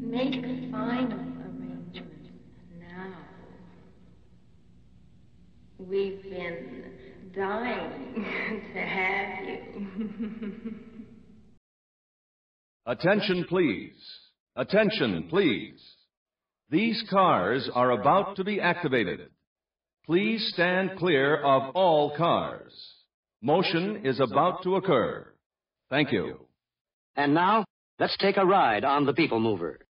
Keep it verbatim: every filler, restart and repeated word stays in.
make final arrangements now. We've been dying to have you. Attention, please. Attention, please. These cars are about to be activated. Please stand clear of all cars. Motion is about to occur. Thank you. And now, let's take a ride on the People Mover.